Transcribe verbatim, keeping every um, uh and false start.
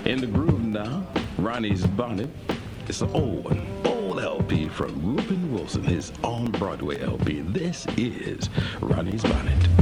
In the groove now, Ronnie's Bonnet. It's an old one, old L P from Reuben Wilson, his on Broadway L P. This is Ronnie's Bonnet.